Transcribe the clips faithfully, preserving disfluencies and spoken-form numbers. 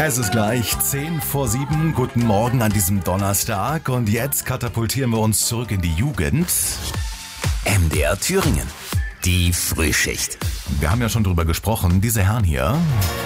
Es ist gleich zehn vor sieben. Guten Morgen an diesem Donnerstag. Und jetzt katapultieren wir uns zurück in die Jugend. M D R Thüringen. Die Frühschicht. Wir haben ja schon drüber gesprochen. Diese Herren hier.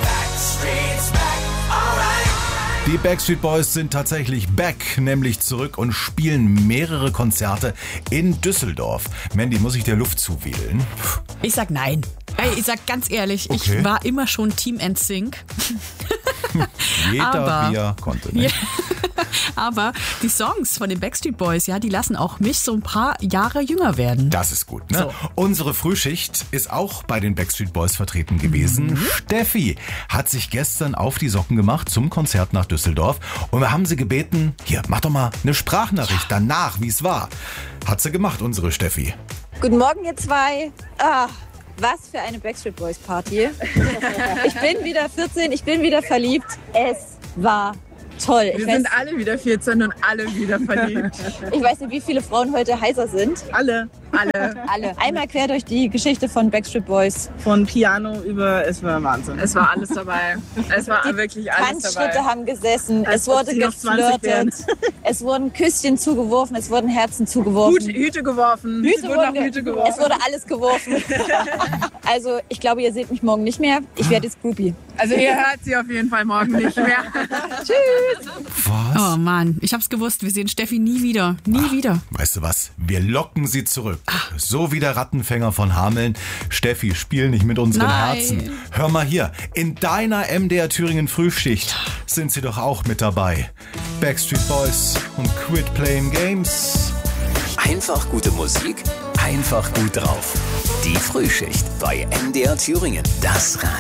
Die Backstreet Boys sind tatsächlich back, nämlich zurück und spielen mehrere Konzerte in Düsseldorf. Mandy, muss ich dir Luft zuwählen? Ich sag nein. Ey, ich sag ganz ehrlich, Okay. ich war immer schon Team N Sync. Jeder, Aber- wie er konnte. Ne? Ja. Aber die Songs von den Backstreet Boys, ja, die lassen auch mich so ein paar Jahre jünger werden. Das ist gut, ne? So. Unsere Frühschicht ist auch bei den Backstreet Boys vertreten gewesen. Mhm. Steffi hat sich gestern auf die Socken gemacht zum Konzert nach Düsseldorf. Und wir haben sie gebeten, hier, mach doch mal eine Sprachnachricht danach, wie es war. Hat sie gemacht, unsere Steffi. Guten Morgen, ihr zwei. Ah, was für eine Backstreet Boys Party. Ich bin wieder vierzehn, ich bin wieder verliebt. Es war toll. Ich Wir weiß, sind alle wieder vierzehn und alle wieder verliebt. ich weiß nicht, wie viele Frauen heute heißer sind. Alle, alle. Alle. Einmal quer durch die Geschichte von Backstreet Boys. Von Piano über, es war Wahnsinn. Es war alles dabei. Es war wirklich alles Tanzschritte dabei. haben gesessen, Als es wurde ob sie noch zwanzig wären. geflirtet, es wurden Küsschen zugeworfen, es wurden Herzen zugeworfen. Hüte, Hüte geworfen. Hüte es wurden wurden auch ge- Hüte geworfen. Es wurde alles geworfen. Also ich glaube, ihr seht mich morgen nicht mehr. Ich werde jetzt Groupie. Also ihr hört sie auf jeden Fall morgen nicht mehr. Was? Oh Mann, ich hab's gewusst, wir sehen Steffi nie wieder. Nie wieder. Weißt du was? Wir locken sie zurück. So wie der Rattenfänger von Hameln. Steffi, spiel nicht mit unseren Nein. Herzen. Hör mal hier, in deiner M D R Thüringen Frühschicht sind sie doch auch mit dabei. Backstreet Boys und Quit Playing Games. Einfach gute Musik, einfach gut drauf. Die Frühschicht bei M D R Thüringen. Das Radio.